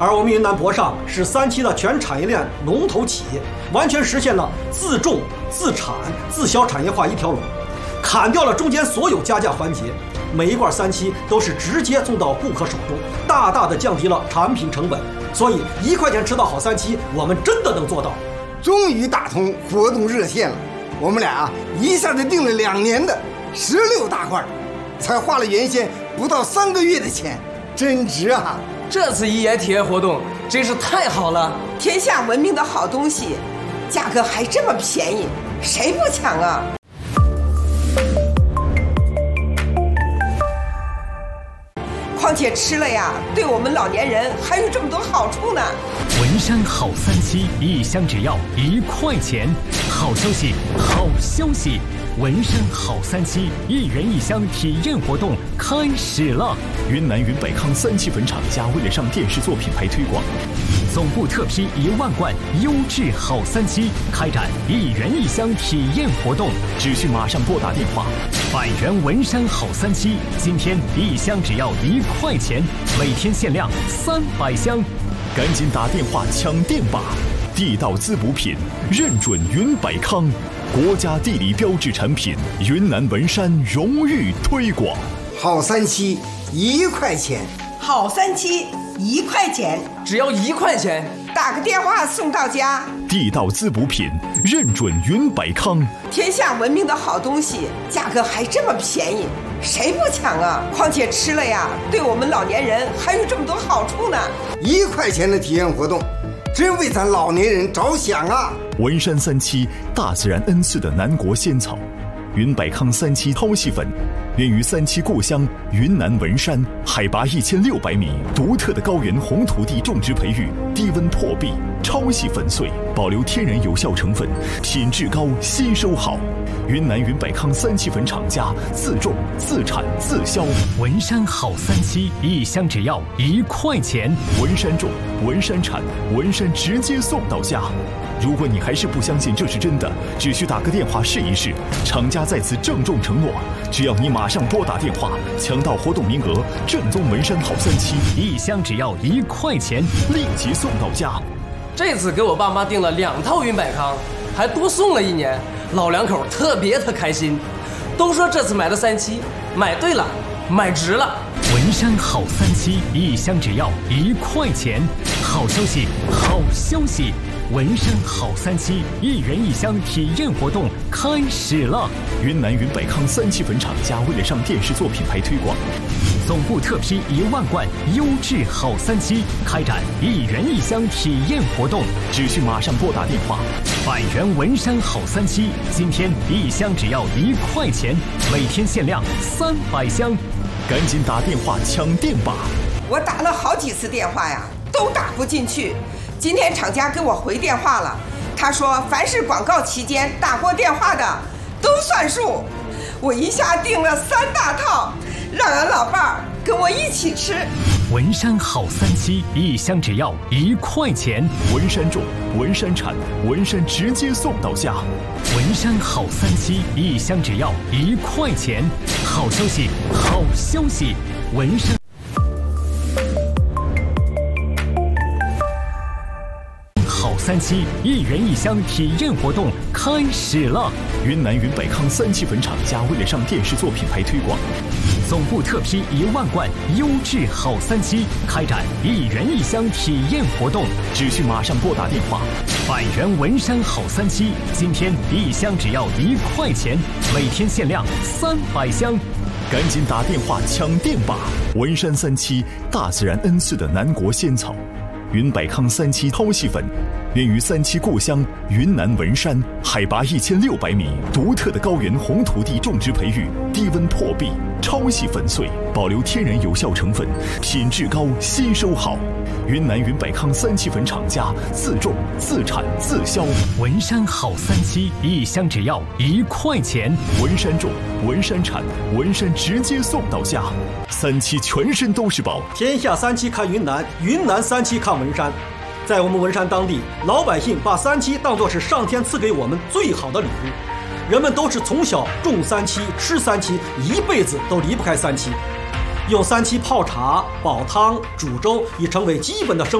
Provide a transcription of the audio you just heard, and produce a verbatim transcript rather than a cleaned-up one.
而我们云南博尚是三期的全产业链龙头企业，完全实现了自种、自产、自销产业化一条龙，砍掉了中间所有加价环节，每一罐三七都是直接送到顾客手中，大大的降低了产品成本。所以一块钱吃到好三七，我们真的能做到。 终于打通活动热线了，我们俩啊一下子订了两年的十六大罐，才花了原先不到三个月的钱，真值啊！ 这次一言体验活动真是太好了， 天下闻名的好东西，价格还这么便宜，谁不抢啊？况且吃了呀，对我们老年人还有这么多好处呢。 文山好三七，一箱只要一块钱。好消息，好消息！文山好三七一人一箱体验活动开始了。 云南云百康三七粉厂家为了上电视做品牌推广， 总部特批一万罐优质好三七，开展一人一箱体验活动， 只需马上拨打电话。 百元文山好三七，今天一箱只要一块钱，每天限量三百箱， 赶紧打电话抢店吧！地道滋补品，认准云百康，国家地理标志产品，云南文山荣誉推广。 好三七一块钱， 好三七一块钱， 只要一块钱， 打个电话送到家。 地道滋补品，认准云百康， 天下闻名的好东西，价格还这么便宜，谁不抢啊？况且吃了呀，对我们老年人还有这么多好处呢。 一块钱的体验活动，真为咱老年人着想啊！ 文山三七，大自然恩赐的南国仙草，云百康三七掏细粉，源于三七故乡云南文山，海拔一千六百米，独特的高原红土地种植培育，低温破壁，超细粉碎，保留天然有效成分，品质高，吸收好。云南云百康三七粉厂家自种、自产、自销。 文山好三七，一箱只要一块钱。 文山种，文山产，文山直接送到家。如果你还是不相信这是真的，只需打个电话试一试。厂家在此郑重承诺，只要你马上拨打电话，抢到活动名额，正宗文山好三七， 一箱只要一块钱， 立即送到家。 这次给我爸妈订了两套云百康，还多送了一年，老两口特别的开心，都说这次买的三七买对了，买值了。 文山好三七，一箱只要一块钱。好消息，好消息！文山好三七一人一箱体验活动开始了。 云南云百康三七粉厂家为了上电视做品牌推广， 总部特批一万罐优质好三七，开展一人一箱体验活动， 只需马上拨打电话。 百元文山好三七，今天一箱只要一块钱，每天限量三百箱， 赶紧打电话抢店吧！ 我打了好几次电话呀，都打不进去。今天厂家给我回电话了，他说凡是广告期间打过电话的都算数。我一下订了三大套，让俺老伴儿跟我一起吃。 文山好三七，一箱只要一块钱。 文山种，文山产，文山直接送到家。 文山好三七，一箱只要一块钱。好消息，好消息！文山好三七一人一箱体验活动开始了。 云南云百康三七粉厂家为了上电视做品牌推广， 总部特批一万罐优质好三七，开展一人一箱体验活动， 只需马上拨打电话。 百元文山好三七，今天一箱只要一块钱，每天限量三百箱， 赶紧打电话抢店吧！文山三七，大自然恩赐的南国仙草，云百康三七掏细粉，源于三七故乡云南文山，海拔一千六百米，独特的高原红土地种植培育，低温破壁，超细粉碎，保留天然有效成分，品质高，吸收好。云南云百康三七粉厂家自种、自产、自销。 文山好三七，一箱只要一块钱。 文山种，文山产，文山直接送到家。三七全身都是宝， 天下三七看云南，云南三七看文山。在我们文山当地，老百姓把三七当作是上天赐给我们最好的礼物，人们都是从小种三七、吃三七，一辈子都离不开三七。用三七泡茶、煲汤、煮粥已成为基本的生活。